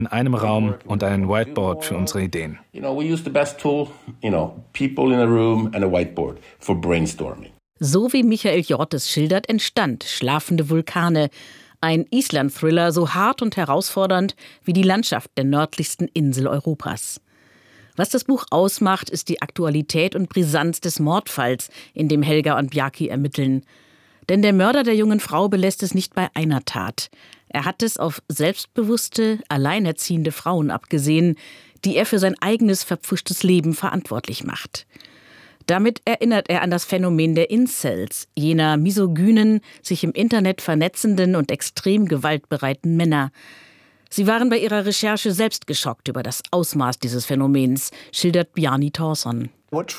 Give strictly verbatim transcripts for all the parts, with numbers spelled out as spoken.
in einem Raum und ein Whiteboard für unsere Ideen. You know, we use the best tool, you know, people in a room and a whiteboard for brainstorming. So wie Michael Hjorth es schildert, entstand Schlafende Vulkane, ein Island-Thriller so hart und herausfordernd wie die Landschaft der nördlichsten Insel Europas. Was das Buch ausmacht, ist die Aktualität und Brisanz des Mordfalls, in dem Helga und Bjarki ermitteln. Denn der Mörder der jungen Frau belässt es nicht bei einer Tat. Er hat es auf selbstbewusste, alleinerziehende Frauen abgesehen, die er für sein eigenes verpfuschtes Leben verantwortlich macht. Damit erinnert er an das Phänomen der Incels, jener misogynen, sich im Internet vernetzenden und extrem gewaltbereiten Männer. Sie waren bei ihrer Recherche selbst geschockt über das Ausmaß dieses Phänomens, schildert Bjarni Thorson. Was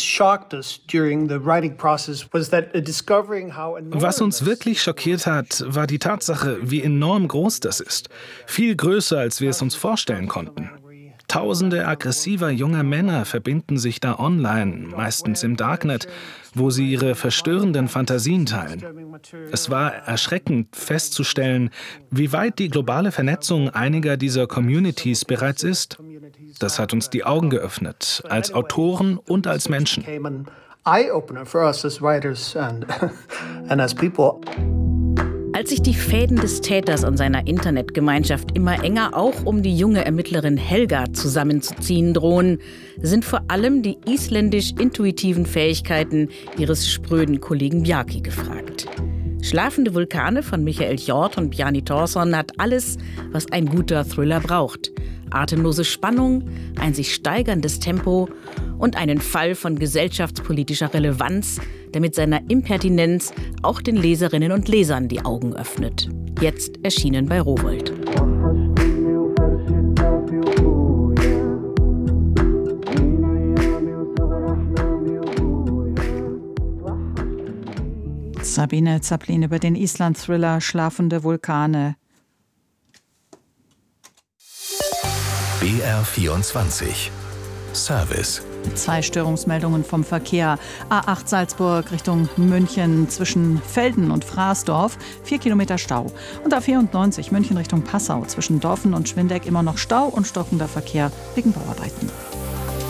uns wirklich schockiert hat, war die Tatsache, wie enorm groß das ist. Viel größer, als wir es uns vorstellen konnten. Tausende aggressiver junger Männer verbinden sich da online, meistens im Darknet, wo sie ihre verstörenden Fantasien teilen. Es war erschreckend festzustellen, wie weit die globale Vernetzung einiger dieser Communities bereits ist. Das hat uns die Augen geöffnet, als Autoren und als Menschen. Als sich die Fäden des Täters und seiner Internetgemeinschaft immer enger auch um die junge Ermittlerin Helga zusammenzuziehen drohen, sind vor allem die isländisch-intuitiven Fähigkeiten ihres spröden Kollegen Bjarki gefragt. Schlafende Vulkane von Michael Hjorth und Bjarni Thorson hat alles, was ein guter Thriller braucht. Atemlose Spannung, ein sich steigerndes Tempo und einen Fall von gesellschaftspolitischer Relevanz, der mit seiner Impertinenz auch den Leserinnen und Lesern die Augen öffnet. Jetzt erschienen bei Rowohlt. Sabine Zaplin über den Island-Thriller Schlafende Vulkane. B R vierundzwanzig Service. Zwei Störungsmeldungen vom Verkehr. A acht Salzburg Richtung München zwischen Velden und Fraßdorf, vier Kilometer Stau. Und A vierundneunzig München Richtung Passau zwischen Dorfen und Schwindeck immer noch Stau und stockender Verkehr wegen Bauarbeiten.